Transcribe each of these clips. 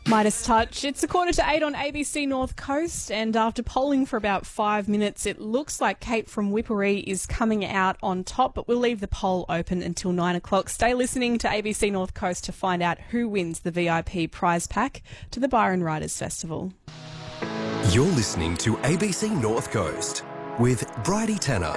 Midas Touch. It's 7:45 on ABC North Coast, and after polling for about 5 minutes, it looks like Kate from Whipperee is coming out on top, but we'll leave the poll open until 9 o'clock. Stay listening to ABC North Coast to find out who wins the VIP prize pack to the Byron Writers Festival. You're listening to ABC North Coast with Bridie Tanner.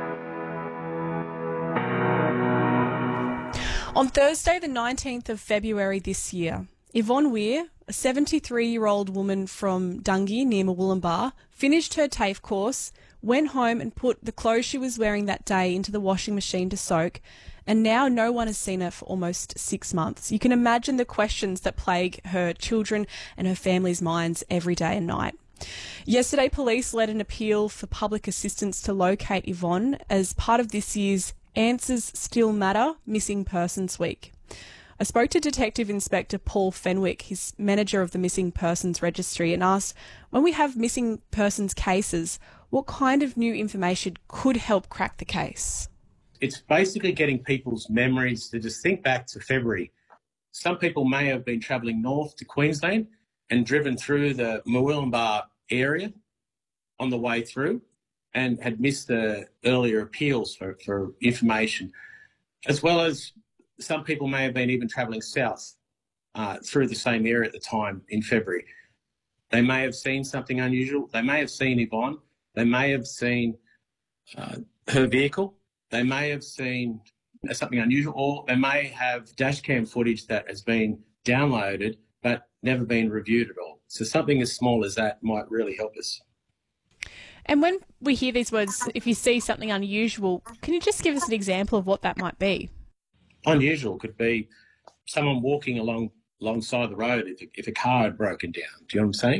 On Thursday, the 19th of February this year, Yvonne Weir, a 73-year-old woman from Dungey near Murwillumbah, finished her TAFE course, went home and put the clothes she was wearing that day into the washing machine to soak, and now no one has seen her for almost 6 months. You can imagine the questions that plague her children and her family's minds every day and night. Yesterday, police led an appeal for public assistance to locate Yvonne as part of this year's Answers Still Matter Missing Persons Week. I spoke to Detective Inspector Paul Fenwick, his manager of the Missing Persons Registry, and asked, when we have missing persons cases, what kind of new information could help crack the case? It's basically getting people's memories to just think back to February. Some people may have been travelling north to Queensland and driven through the Murwillumbah area on the way through and had missed the earlier appeals for information, as well as some people may have been even travelling south through the same area at the time in February. They may have seen something unusual. They may have seen Yvonne. They may have seen her vehicle. They may have seen something unusual, or they may have dashcam footage that has been downloaded but never been reviewed at all. So something as small as that might really help us. And when we hear these words, if you see something unusual, can you just give us an example of what that might be? Unusual could be someone walking alongside the road if a car had broken down. Do you know what I'm saying?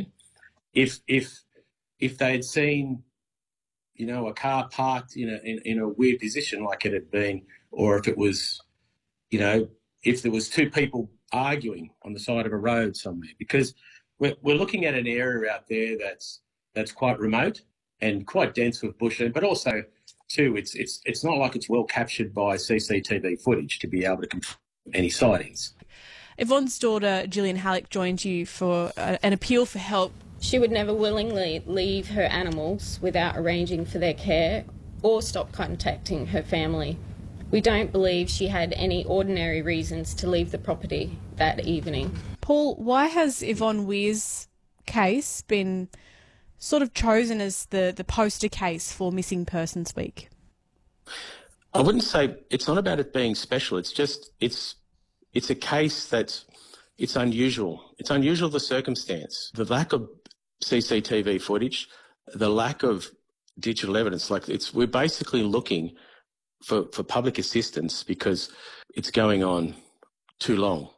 If they had seen, a car parked in a weird position like it had been, or if it was, if there was two people arguing on the side of a road somewhere, because we're looking at an area out there that's quite remote and quite dense with bush, but also too, it's not like it's well captured by CCTV footage to be able to confirm any sightings. Yvonne's daughter, Gillian Halleck, joined you for an appeal for help. She would never willingly leave her animals without arranging for their care or stop contacting her family. We don't believe she had any ordinary reasons to leave the property that evening. Paul, why has Yvonne Weir's case been sort of chosen as the poster case for Missing Persons Week? I wouldn't say it's not about it being special. It's just it's a case it's unusual. It's unusual, the circumstance, the lack of CCTV footage, the lack of digital evidence. We're basically looking for public assistance because it's going on too long.